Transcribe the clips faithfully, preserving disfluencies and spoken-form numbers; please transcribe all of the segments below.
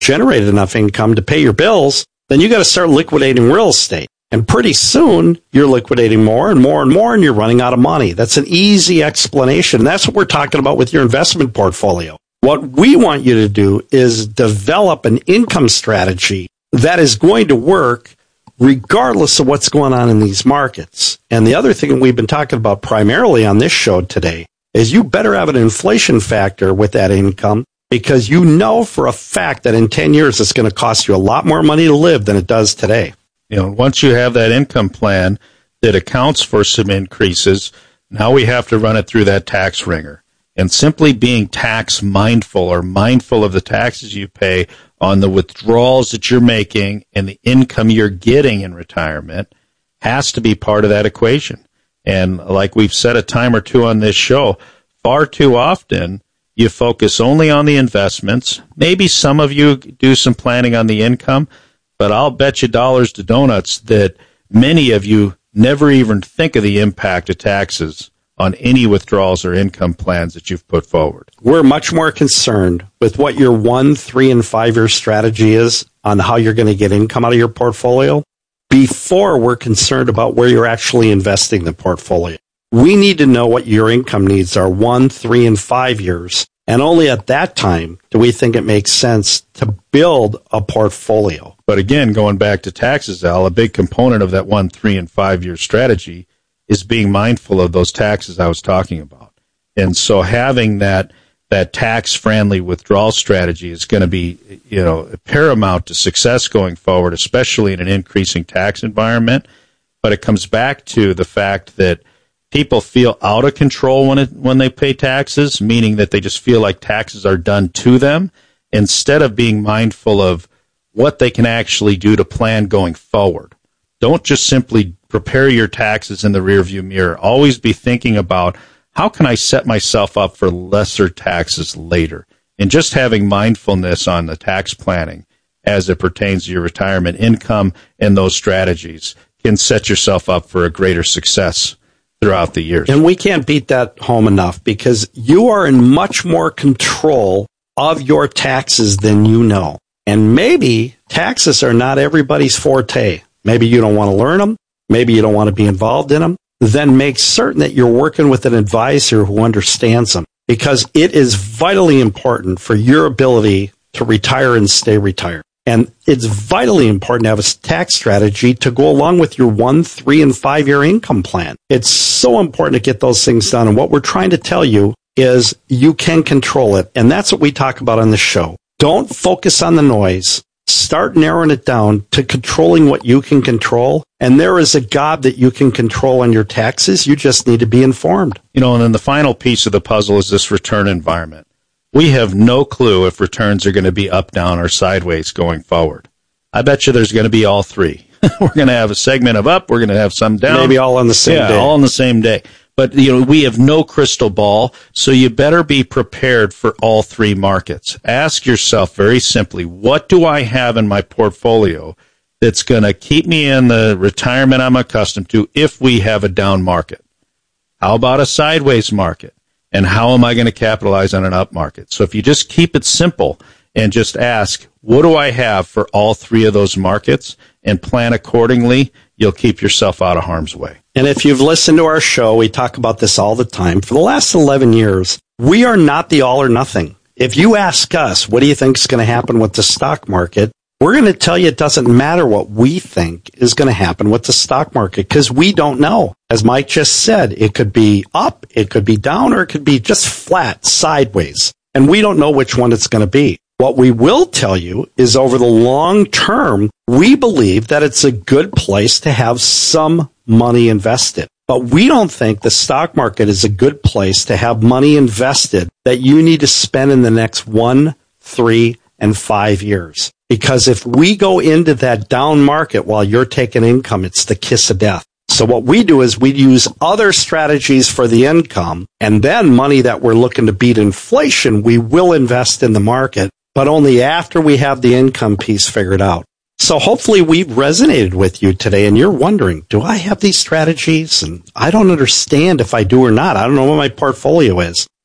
generated enough income to pay your bills, then you got to start liquidating real estate. And pretty soon, you're liquidating more and more and more, and you're running out of money. That's an easy explanation. That's what we're talking about with your investment portfolio. What we want you to do is develop an income strategy that is going to work regardless of what's going on in these markets. And the other thing we've been talking about primarily on this show today is you better have an inflation factor with that income, because you know for a fact that in ten years it's going to cost you a lot more money to live than it does today. You know, once you have that income plan that accounts for some increases, now we have to run it through that tax ringer. And simply being tax mindful, or mindful of the taxes you pay on the withdrawals that you're making and the income you're getting in retirement, has to be part of that equation. And like we've said a time or two on this show, far too often you focus only on the investments. Maybe some of you do some planning on the income, but I'll bet you dollars to donuts that many of you never even think of the impact of taxes on any withdrawals or income plans that you've put forward. We're much more concerned with what your one, three, and five-year strategy is on how you're going to get income out of your portfolio before we're concerned about where you're actually investing the portfolio. We need to know what your income needs are one, three, and five years. And only at that time do we think it makes sense to build a portfolio. But again, going back to taxes, Al, a big component of that one, three, and five-year strategy is being mindful of those taxes I was talking about. And so having that that tax-friendly withdrawal strategy is going to be, you know, paramount to success going forward, especially in an increasing tax environment. But it comes back to the fact that people feel out of control when it, when they pay taxes, meaning that they just feel like taxes are done to them, instead of being mindful of what they can actually do to plan going forward. Don't just simply prepare your taxes in the rearview mirror. Always be thinking about, how can I set myself up for lesser taxes later? And just having mindfulness on the tax planning as it pertains to your retirement income and those strategies can set yourself up for a greater success throughout the years. And we can't beat that home enough, because you are in much more control of your taxes than you know. And maybe taxes are not everybody's forte. Maybe you don't want to learn them. Maybe you don't want to be involved in them. Then make certain that you're working with an advisor who understands them, because it is vitally important for your ability to retire and stay retired. And it's vitally important to have a tax strategy to go along with your one, three, and five-year income plan. It's so important to get those things done. And what we're trying to tell you is you can control it. And that's what we talk about on the show. Don't focus on the noise. Start narrowing it down to controlling what you can control. And there is a God that you can control on your taxes. You just need to be informed. You know, and then the final piece of the puzzle is this return environment. We have no clue if returns are going to be up, down, or sideways going forward. I bet you there's going to be all three. We're going to have a segment of up. We're going to have some down. Maybe all on the same yeah, day. all on the same day. But, you know, we have no crystal ball, so you better be prepared for all three markets. Ask yourself very simply, what do I have in my portfolio that's going to keep me in the retirement I'm accustomed to if we have a down market? How about a sideways market? And how am I going to capitalize on an up market? So if you just keep it simple and just ask, what do I have for all three of those markets, and plan accordingly, you'll keep yourself out of harm's way. And if you've listened to our show, we talk about this all the time. For the last eleven years, we are not the all or nothing. If you ask us, what do you think is going to happen with the stock market? We're going to tell you it doesn't matter what we think is going to happen with the stock market, because we don't know. As Mike just said, it could be up, it could be down, or it could be just flat, sideways. And we don't know which one it's going to be. What we will tell you is over the long term, we believe that it's a good place to have some money invested. But we don't think the stock market is a good place to have money invested that you need to spend in the next one, three, and five years. Because if we go into that down market while you're taking income, it's the kiss of death. So what we do is we use other strategies for the income, and then money that we're looking to beat inflation, we will invest in the market, but only after we have the income piece figured out. So hopefully we've resonated with you today, and you're wondering, do I have these strategies? And I don't understand if I do or not. I don't know what my portfolio is.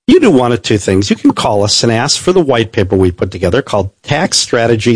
you do one of two things. You can call us and ask for the white paper we put together called Tax Strategies